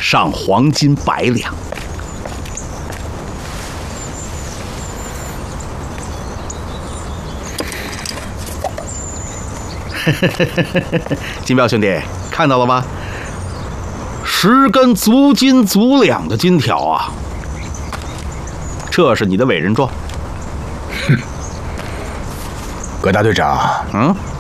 上黄金100两。金彪兄弟，看到了吗？10根足斤足两的金条啊！这是你的委任状。 葛大队长，